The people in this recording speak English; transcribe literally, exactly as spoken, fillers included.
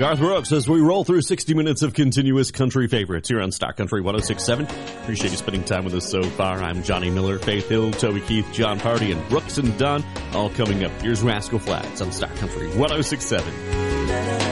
Garth Brooks as we roll through sixty minutes of continuous country favorites here on Stock Country one oh six point seven. Appreciate you spending time with us so far. I'm Johnny Miller, Faith Hill, Toby Keith, John Party, and Brooks and Dunn. All coming up. Here's Rascal Flatts on Stock Country one oh six point seven.